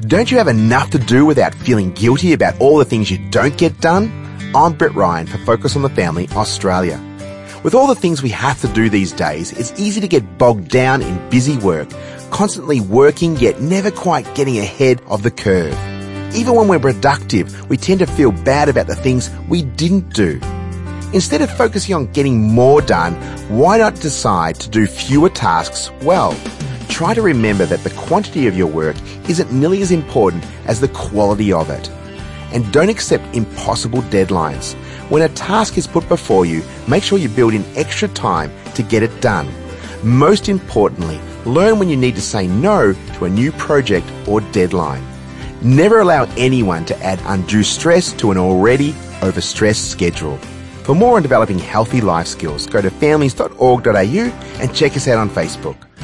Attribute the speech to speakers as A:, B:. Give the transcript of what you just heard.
A: Don't you have enough to do without feeling guilty about all the things you don't get done? I'm Brett Ryan for Focus on the Family Australia. With all the things we have to do these days, it's easy to get bogged down in busy work, constantly working yet never quite getting ahead of the curve. Even when we're productive, we tend to feel bad about the things we didn't do. Instead of focusing on getting more done, why not decide to do fewer tasks well? Try to remember that the quantity of your work isn't nearly as important as the quality of it. And don't accept impossible deadlines. When a task is put before you, make sure you build in extra time to get it done. Most importantly, learn when you need to say no to a new project or deadline. Never allow anyone to add undue stress to an already overstressed schedule. For more on developing healthy life skills, go to families.org.au and check us out on Facebook.